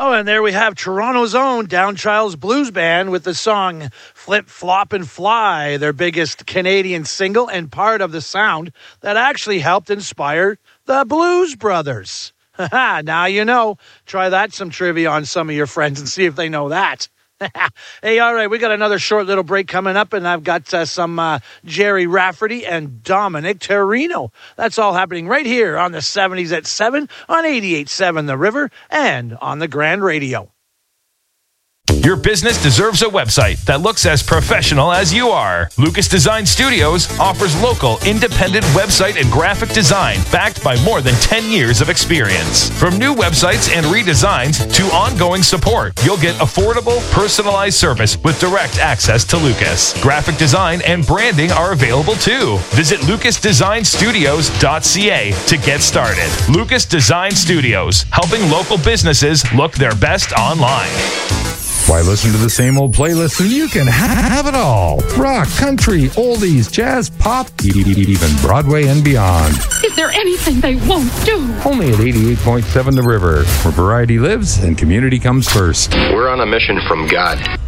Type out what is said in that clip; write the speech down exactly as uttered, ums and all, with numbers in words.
Oh, and there we have Toronto's own Down Child's Blues Band with the song Flip, Flop, and Fly, their biggest Canadian single and part of the sound that actually helped inspire the Blues Brothers. Now you know. Try that some trivia on some of your friends and see if they know that. Hey, all right, we got another short little break coming up, and I've got uh, some uh, Jerry Rafferty and Dominic Terrino. That's all happening right here on the seventies at seven on eighty-eight point seven The River and on the Grand Radio. Your business deserves a website that looks as professional as you are. Lucas Design Studios offers local, independent website and graphic design backed by more than ten years of experience. From new websites and redesigns to ongoing support, you'll get affordable, personalized service with direct access to Lucas. Graphic design and branding are available too. Visit lucas design studios dot c a to get started. Lucas Design Studios, helping local businesses look their best online. Why listen to the same old playlist when you can ha- have it all? Rock, country, oldies, jazz, pop, even Broadway and beyond. Is there anything they won't do? Only at eighty-eight point seven The River, where variety lives and community comes first. We're on a mission from God.